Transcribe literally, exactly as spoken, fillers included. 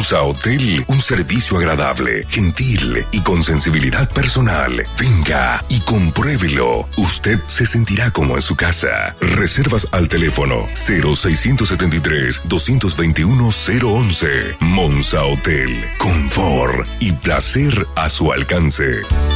Monza Hotel, un servicio agradable, gentil y con sensibilidad personal. Venga y compruébelo. Usted se sentirá como en su casa. Reservas al teléfono cero seiscientos setenta y tres, doscientos veintiuno, cero once. Monza Hotel. Confort y placer a su alcance.